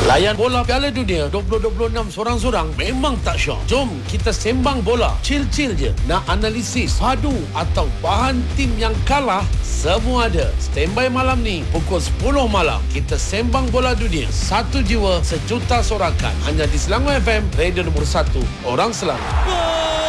Layan bola Piala Dunia 2026 sorang-sorang memang tak syok. Jom kita sembang bola. Chill-chill je. Nak analisis, padu atau bahan tim yang kalah, semua ada. Standby malam ni pukul 10 malam. Kita sembang bola dunia. Satu jiwa, sejuta sorakan. Hanya di Selangor FM, radio nombor 1. Orang Selangor.